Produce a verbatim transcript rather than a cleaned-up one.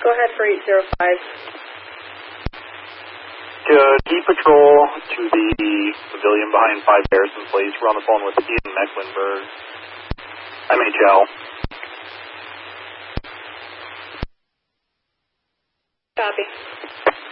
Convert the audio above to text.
go ahead for eight zero five. Good. Key patrol to the pavilion behind five Harrison, please. We're on the phone with Ian Mecklenburg. M H L. Copy.